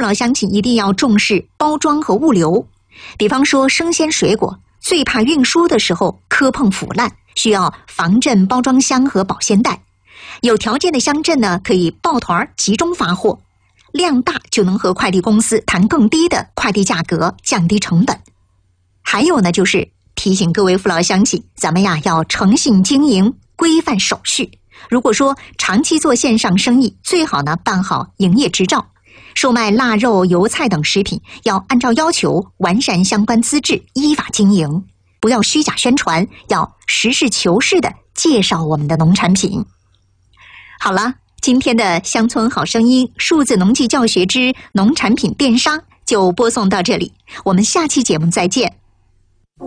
老乡亲一定要重视包装和物流。比方说生鲜水果，最怕运输的时候磕碰腐烂，需要防震包装箱和保鲜袋。有条件的乡镇呢，可以抱团集中发货，量大就能和快递公司谈更低的快递价格，降低成本。还有呢，就是提醒各位父老乡亲，咱们呀要诚信经营，规范手续。如果说长期做线上生意，最好呢办好营业执照。售卖腊肉、油菜等食品，要按照要求完善相关资质，依法经营，不要虚假宣传，要实事求是地介绍我们的农产品。好了，今天的乡村好声音数字农技教学之农产品电商就播送到这里，我们下期节目再见。